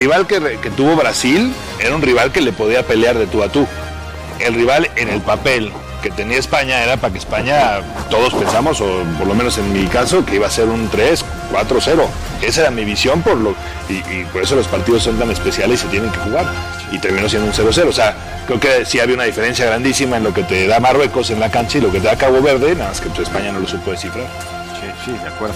rival que tuvo Brasil era un rival que le podía pelear de tú a tú. El rival en el papel que tenía España era para que España, todos pensamos, o por lo menos en mi caso, que iba a ser un 3-4-0. Esa era mi visión, y por eso los partidos son tan especiales y se tienen que jugar. Y terminó siendo un 0-0. O sea, creo que sí había una diferencia grandísima en lo que te da Marruecos en la cancha y lo que te da Cabo Verde, nada más que pues, España no lo supo descifrar. Sí, de acuerdo.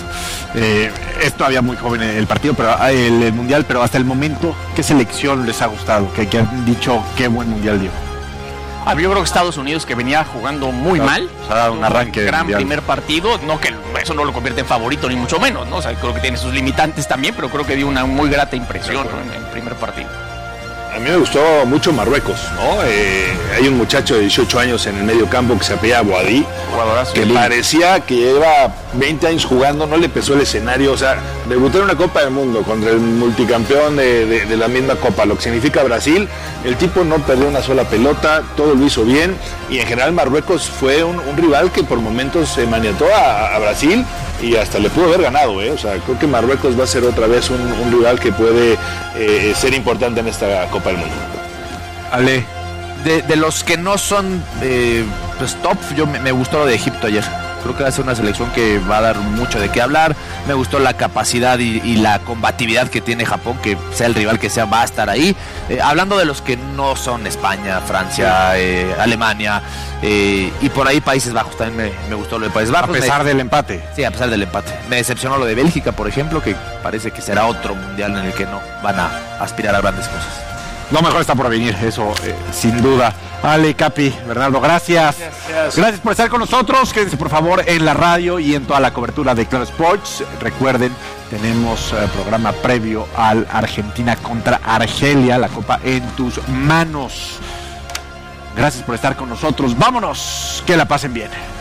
Es todavía muy joven el partido, pero el mundial, pero hasta el momento, ¿qué selección les ha gustado? Que han dicho qué buen mundial dio. Yo creo que Estados Unidos, que venía jugando muy mal, o sea, ha dado un arranque gran mundial. Primer partido, no que eso no lo convierte en favorito ni mucho menos, ¿no? O sea, creo que tiene sus limitantes también, pero creo que dio una muy grata impresión, ¿no? En el primer partido. A mí me gustó mucho Marruecos, ¿no? Hay un muchacho de 18 años en el medio campo que se apellida Boadí, que parecía que lleva 20 años jugando, no le pesó el escenario, o sea, debutó en una Copa del Mundo contra el multicampeón de la misma Copa, lo que significa Brasil. El tipo no perdió una sola pelota, todo lo hizo bien, y en general Marruecos fue un rival que por momentos se maniató a Brasil y hasta le pudo haber ganado, O sea, creo que Marruecos va a ser otra vez un rival que puede ser importante en esta Copa del Mundo. Ale, de los que no son pues top, me gustó lo de Egipto ayer. Creo que va a ser una selección que va a dar mucho de qué hablar. Me gustó la capacidad y la combatividad que tiene Japón, que sea el rival que sea, va a estar ahí. Hablando de los que no son España, Francia, Alemania y por ahí Países Bajos, también me gustó lo de Países Bajos. A pesar del empate. Sí, a pesar del empate. Me decepcionó lo de Bélgica, por ejemplo, que parece que será otro mundial en el que no van a aspirar a grandes cosas. Lo mejor está por venir, eso sin duda. Ale, Capi, Bernardo, gracias. Gracias por estar con nosotros. Quédense por favor en la radio y en toda la cobertura de Claro Sports. Recuerden, tenemos programa previo al Argentina contra Argelia, la Copa en tus manos. Gracias por estar con nosotros. Vámonos, que la pasen bien.